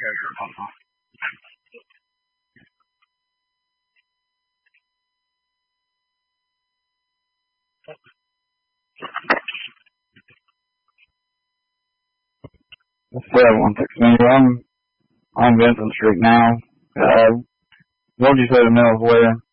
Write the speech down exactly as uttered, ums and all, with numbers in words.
seven one six Menu. I'm on Vincent Street now. Uh, what did you say the mail is where?